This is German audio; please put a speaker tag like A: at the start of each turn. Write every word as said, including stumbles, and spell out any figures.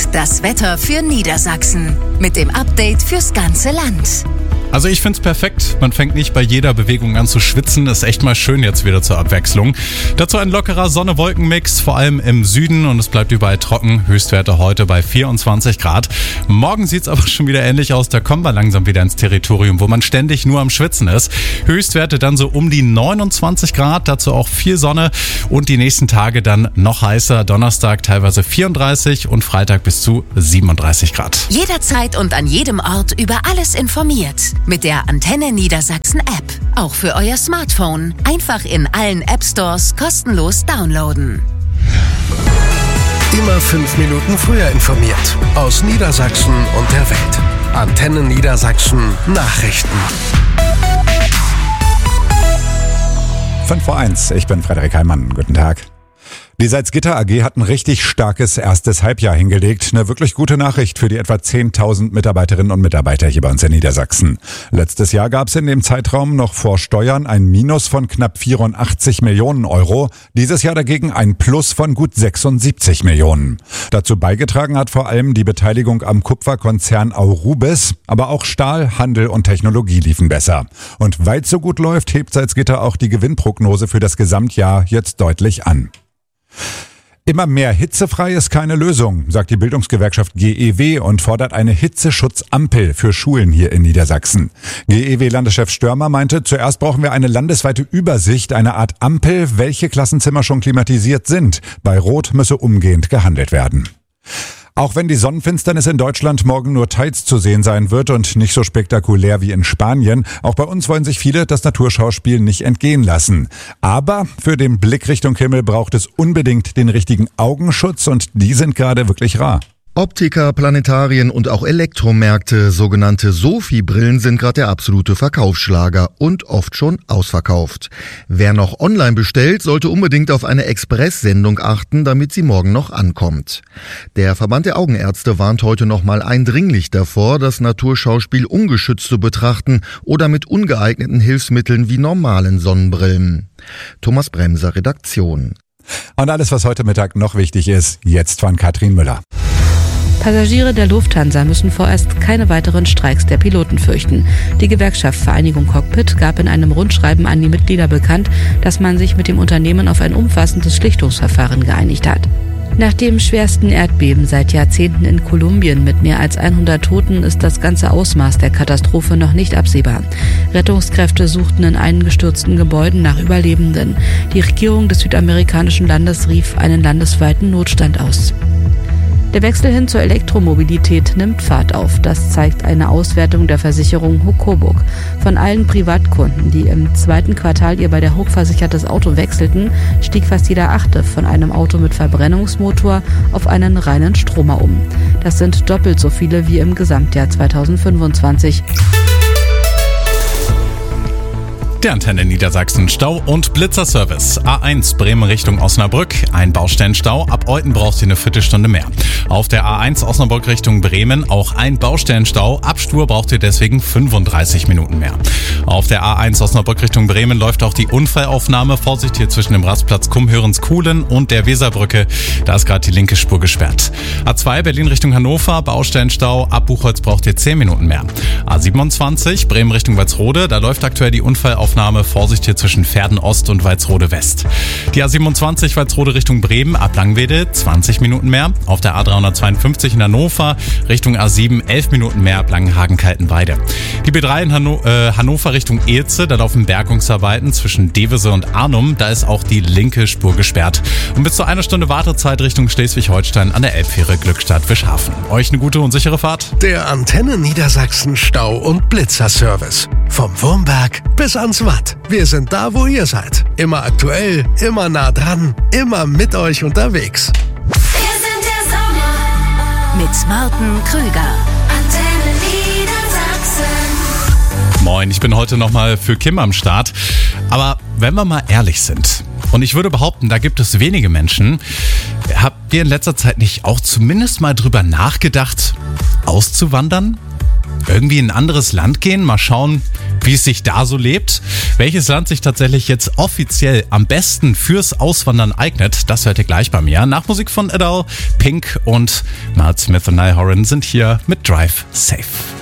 A: das Wetter für Niedersachsen. Mit dem Update fürs ganze Land.
B: Also ich find's perfekt. Man fängt nicht bei jeder Bewegung an zu schwitzen. Das ist echt mal schön jetzt wieder zur Abwechslung. Dazu ein lockerer Sonne-Wolken-Mix, vor allem im Süden, und es bleibt überall trocken. Höchstwerte heute bei vierundzwanzig Grad. Morgen sieht's aber schon wieder ähnlich aus. Da kommen wir langsam wieder ins Territorium, wo man ständig nur am Schwitzen ist. Höchstwerte dann so um die neunundzwanzig Grad. Dazu auch viel Sonne und die nächsten Tage dann noch heißer. Donnerstag teilweise vierunddreißig und Freitag bis zu siebenunddreißig Grad.
A: Jederzeit und an jedem Ort über alles informiert. Mit der Antenne Niedersachsen App. Auch für euer Smartphone. Einfach in allen App Stores kostenlos downloaden.
C: Immer fünf Minuten früher informiert. Aus Niedersachsen und der Welt. Antenne Niedersachsen Nachrichten.
D: fünf vor eins, ich bin Frederik Heimann. Guten Tag. Die Salzgitter A G hat ein richtig starkes erstes Halbjahr hingelegt. Eine wirklich gute Nachricht für die etwa zehntausend Mitarbeiterinnen und Mitarbeiter hier bei uns in Niedersachsen. Letztes Jahr gab es in dem Zeitraum noch vor Steuern ein Minus von knapp vierundachtzig Millionen Euro. Dieses Jahr dagegen ein Plus von gut sechsundsiebzig Millionen. Dazu beigetragen hat vor allem die Beteiligung am Kupferkonzern Aurubis. Aber auch Stahl, Handel und Technologie liefen besser. Und weil es so gut läuft, hebt Salzgitter auch die Gewinnprognose für das Gesamtjahr jetzt deutlich an. Immer mehr hitzefrei ist keine Lösung, sagt die Bildungsgewerkschaft G E W und fordert eine Hitzesschutzampel für Schulen hier in Niedersachsen. G E W-Landeschef Störmer meinte, zuerst brauchen wir eine landesweite Übersicht, eine Art Ampel, welche Klassenzimmer schon klimatisiert sind. Bei Rot müsse umgehend gehandelt werden. Auch wenn die Sonnenfinsternis in Deutschland morgen nur teils zu sehen sein wird und nicht so spektakulär wie in Spanien, auch bei uns wollen sich viele das Naturschauspiel nicht entgehen lassen. Aber für den Blick Richtung Himmel braucht es unbedingt den richtigen Augenschutz und die sind gerade wirklich rar.
E: Optiker, Planetarien und auch Elektromärkte, sogenannte Sophie-Brillen, sind gerade der absolute Verkaufsschlager und oft schon ausverkauft. Wer noch online bestellt, sollte unbedingt auf eine Express-Sendung achten, damit sie morgen noch ankommt. Der Verband der Augenärzte warnt heute nochmal eindringlich davor, das Naturschauspiel ungeschützt zu betrachten oder mit ungeeigneten Hilfsmitteln wie normalen Sonnenbrillen. Thomas Bremser, Redaktion.
D: Und alles, was heute Mittag noch wichtig ist, jetzt von Katrin Müller.
F: Passagiere der Lufthansa müssen vorerst keine weiteren Streiks der Piloten fürchten. Die Gewerkschaft Vereinigung Cockpit gab in einem Rundschreiben an die Mitglieder bekannt, dass man sich mit dem Unternehmen auf ein umfassendes Schlichtungsverfahren geeinigt hat. Nach dem schwersten Erdbeben seit Jahrzehnten in Kolumbien mit mehr als hundert Toten ist das ganze Ausmaß der Katastrophe noch nicht absehbar. Rettungskräfte suchten in eingestürzten Gebäuden nach Überlebenden. Die Regierung des südamerikanischen Landes rief einen landesweiten Notstand aus. Der Wechsel hin zur Elektromobilität nimmt Fahrt auf. Das zeigt eine Auswertung der Versicherung Hokoburg. Von allen Privatkunden, die im zweiten Quartal ihr bei der Hook versichertes Auto wechselten, stieg fast jeder Achte von einem Auto mit Verbrennungsmotor auf einen reinen Stromer um. Das sind doppelt so viele wie im Gesamtjahr zweitausendfünfundzwanzig.
B: Der Antenne Niedersachsen Stau- und Blitzerservice. A eins Bremen Richtung Osnabrück. Ein Baustellenstau. Ab Euten braucht ihr eine Viertelstunde mehr. Auf der A eins Osnabrück Richtung Bremen auch ein Baustellenstau. Ab Stur braucht ihr deswegen fünfunddreißig Minuten mehr. Auf der A eins Osnabrück Richtung Bremen läuft auch die Unfallaufnahme. Vorsicht hier zwischen dem Rastplatz Kumhörens-Kuhlen und der Weserbrücke. Da ist gerade die linke Spur gesperrt. A zwei Berlin Richtung Hannover. Baustellenstau. Ab Buchholz braucht ihr zehn Minuten mehr. A siebenundzwanzig Bremen Richtung Walsrode. Da läuft aktuell die Unfallaufnahme. Vorsicht hier zwischen Verden Ost und Walsrode West. Die A siebenundzwanzig Walsrode Richtung Bremen, ab Langwede zwanzig Minuten mehr. Auf der A dreihundertzweiundfünfzig in Hannover Richtung A sieben elf Minuten mehr ab Langenhagen-Kaltenweide. Die B drei in Hanno- äh, Hannover Richtung Eelze, da laufen Bergungsarbeiten zwischen Devese und Arnum. Da ist auch die linke Spur gesperrt. Und bis zu einer Stunde Wartezeit Richtung Schleswig-Holstein an der Elbfähre Glückstadt-Wischhafen. Euch eine gute und sichere Fahrt.
C: Der Antenne Niedersachsen Stau- und Blitzerservice. Vom Wurmberg bis ans Watt. Wir sind da, wo ihr seid. Immer aktuell, immer nah dran, immer mit euch unterwegs.
A: Wir sind der Sommer mit Martin Krüger. Antenne Niedersachsen.
B: Moin, ich bin heute nochmal für Kim am Start. Aber wenn wir mal ehrlich sind, und ich würde behaupten, da gibt es wenige Menschen, habt ihr in letzter Zeit nicht auch zumindest mal drüber nachgedacht, auszuwandern? Irgendwie in ein anderes Land gehen, mal schauen, wie es sich da so lebt. Welches Land sich tatsächlich jetzt offiziell am besten fürs Auswandern eignet, das hört ihr gleich bei mir. Nach Musik von Adele, Pink und Matt Smith und Niall Horan sind hier mit Drive Safe.